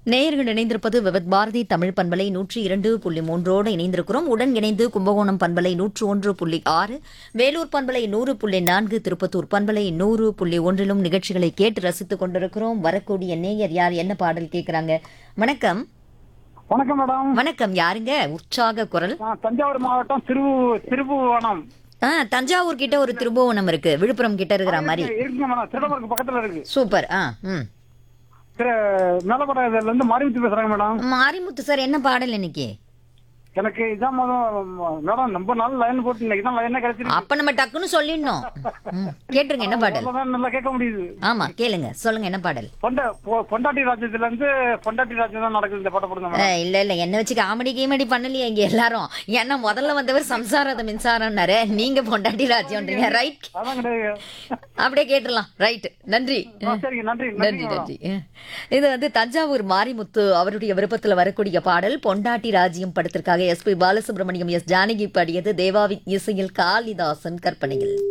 நேயர்கள் இணைந்திருப்பது விவத் பாரதி தமிழ் பண்பலை 102.3 இணைந்திருக்கிறோம். உடன் இணைந்து கும்பகோணம் பண்பலை 101.6, வேலூர் பண்பலை 100.4, திருப்பத்தூர் பண்பலை 100.1 நிகழ்ச்சிகளை கேட்டு ரசித்துக் கொண்டிருக்கிறோம். வரக்கூடிய நேயர் யார், என்ன பாடல் கேட்கிறாங்க? வணக்கம். வணக்கம் மேடம். வணக்கம். யாருங்க? உற்சாக குரல். நான் தஞ்சாவூர் மாவட்டம் திருபுவனம். தஞ்சாவூர் கிட்ட ஒரு திருபுவனம் இருக்கு, விழுப்புரம் கிட்ட இருக்கிற மாதிரி இருக்குங்க மேடம். திருடமருக்கு பக்கத்துல இருக்கு. சூப்பர். மேலப்பட இதுல இருந்து மாரிமுத்து பேசுறாங்க மேடம். மாரிமுத்து சார், என்ன பாடல் இன்னைக்கு? எனக்கு இதான் மேடம் ரொம்ப நாள் லைன் போட்டு இன்னைக்கு தான் லைனே கிடைச்சிருக்கு. அப்ப நம்ம டக்குன்னு சொல்லிடணும். கேட்டுருங்க, என்ன பாடல்? நல்லா கேட்க முடியுது. ஆமா, கேளுங்க, சொல்லுங்க என்ன பாடல். பொண்டாட்டி ராஜ்யத்துல இருந்து பொண்டாட்டி ராஜ்யம் தான் நடக்குது. இந்த பாட்டை போடுங்க. இல்ல என்ன வச்சு காமெடி கீமெடி பண்ணலையே இங்க எல்லாரும். ஏன்னா முதல்ல வந்தவர் சம்சாரத மின்சாரம்னாரு, நீங்க பொண்டாட்டி ராஜ்யம்ன்றீங்க. ரைட், அதான் கிடையாது. அப்படியே கேட்டுடலாம். ரைட், நன்றி. சரிங்க, நன்றி நன்றி நன்றி. இது வந்து தஞ்சாவூர் மாரிமுத்து அவருடைய விருப்பத்துல வரக்கூடிய பாடல். பொண்டாட்டி ராஜ்யம் படத்திற்காக எஸ்பி பாலசுப்ரமணியம், எஸ் ஜானகி பாடியது. தேவாவின் இசையில் காளிதாசன் கற்பனையில்.